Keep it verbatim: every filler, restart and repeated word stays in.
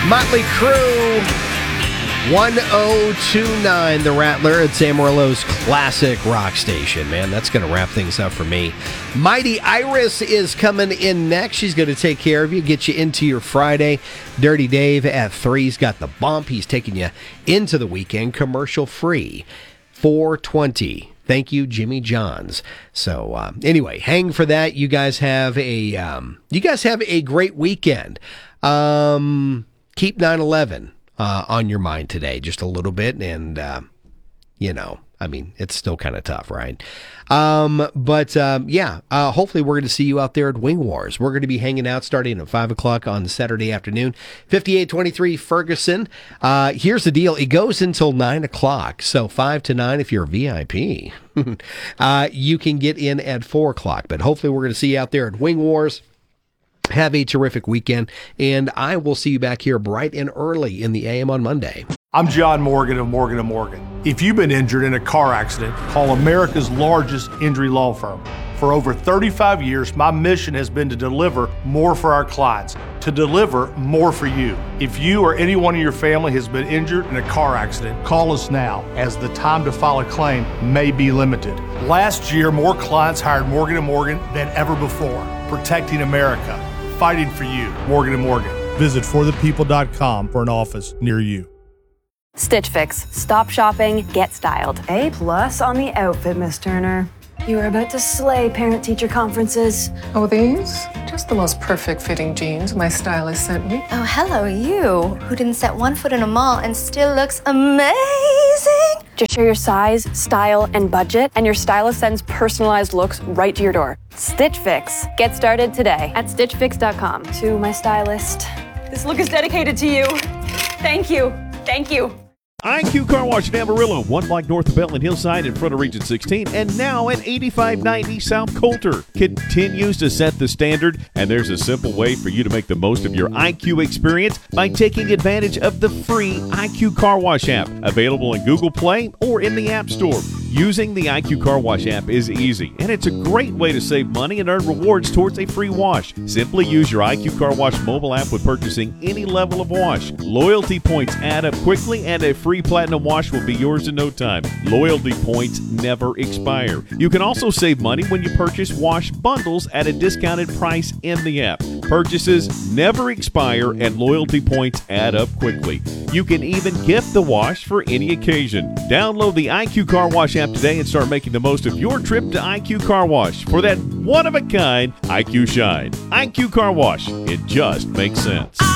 Motley Crue, one oh two point nine The Rattler at Amarillo's classic rock station. Man, that's going to wrap things up for me. Mighty Iris is coming in next. She's going to take care of you, get you into your Friday. Dirty Dave at three's got the bump. He's taking you into the weekend commercial free. four twenty. Thank you, Jimmy Johns. So uh, anyway, hang for that. You guys have a um, you guys have a great weekend. Um, keep nine eleven uh, on your mind today, just a little bit, and uh, you know, I mean, it's still kind of tough, right? Um, but um, yeah, uh, hopefully we're going to see you out there at Wing Wars. We're going to be hanging out starting at five o'clock on Saturday afternoon, fifty-eight twenty-three Ferguson. Uh, here's the deal. It goes until nine o'clock, so five to nine if you're a V I P. uh, you can get in at four o'clock, but hopefully we're going to see you out there at Wing Wars. Have a terrific weekend, and I will see you back here bright and early in the A M on Monday. I'm John Morgan of Morgan and Morgan. If you've been injured in a car accident, call America's largest injury law firm. For over thirty-five years, my mission has been to deliver more for our clients, to deliver more for you. If you or anyone in your family has been injured in a car accident, call us now, as the time to file a claim may be limited. Last year, more clients hired Morgan and Morgan than ever before, protecting America, fighting for you. Morgan and Morgan. Visit for the people dot com for an office near you. Stitch Fix. Stop shopping, get styled. A plus on the outfit, Miss Turner. You are about to slay parent-teacher conferences. Oh, these? Just the most perfect fitting jeans my stylist sent me. Oh, hello, you, who didn't set one foot in a mall and still looks amazing. Just share your size, style, and budget, and your stylist sends personalized looks right to your door. Stitch Fix. Get started today at stitch fix dot com. To my stylist, this look is dedicated to you. Thank you. Thank you. I Q Car Wash in Amarillo, one block north of Bellman Hillside in front of Region sixteen, and now at eighty-five ninety South Coulter. Continues to set the standard, and there's a simple way for you to make the most of your I Q experience by taking advantage of the free I Q Car Wash app, available in Google Play or in the App Store. Using the I Q Car Wash app is easy, and it's a great way to save money and earn rewards towards a free wash. Simply use your I Q Car Wash mobile app with purchasing any level of wash. Loyalty points add up quickly, and a free Platinum wash will be yours in no time. Loyalty points never expire. You can also save money when you purchase wash bundles at a discounted price in the app. Purchases never expire, and loyalty points add up quickly. You can even gift the wash for any occasion. Download the I Q Car Wash app today and start making the most of your trip to I Q Car Wash for that one-of-a-kind I Q shine. I Q Car Wash. It just makes sense.